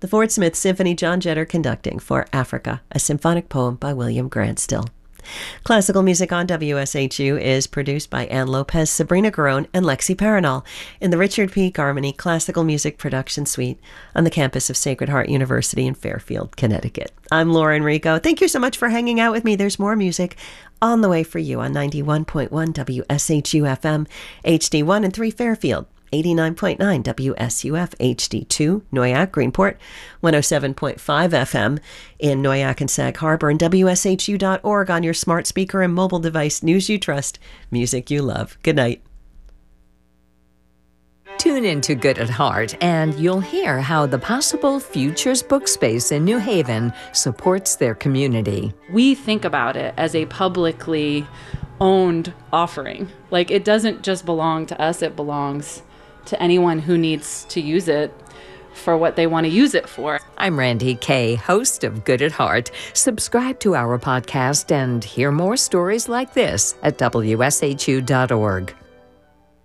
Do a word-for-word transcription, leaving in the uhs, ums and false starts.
The Fort Smith Symphony, John Jetter conducting for Africa, a symphonic poem by William Grant Still. Classical Music on W S H U is produced by Ann Lopez, Sabrina Garone, and Lexi Paranol in the Richard P. Garmany Classical Music Production Suite on the campus of Sacred Heart University in Fairfield, Connecticut. I'm Laura Enrico. Thank you so much for hanging out with me. There's more music on the way for you on ninety-one point one W S H U F M, H D one and three Fairfield, eighty-nine point nine W S U F H D two, Noyak, Greenport, one oh seven point five F M in Noyak and Sag Harbor, and W S H U dot org on your smart speaker and mobile device. News you trust, music you love. Good night. Tune into Good at Heart, and you'll hear how the Possible Futures Book Space in New Haven supports their community. We think about it as a publicly owned offering. Like, it doesn't just belong to us, it belongs to anyone who needs to use it for what they want to use it for. I'm Randy Kay, host of Good at Heart. Subscribe to our podcast and hear more stories like this at W S H U dot org.